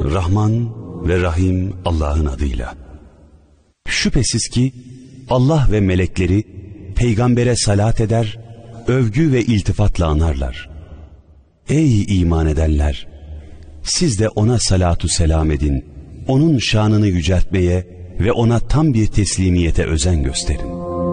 Rahman ve Rahim Allah'ın adıyla. Şüphesiz ki Allah ve melekleri peygambere salat eder, övgü ve iltifatla anarlar. Ey iman edenler! Siz de ona salatu selam edin, onun şanını yüceltmeye ve ona tam bir teslimiyete özen gösterin.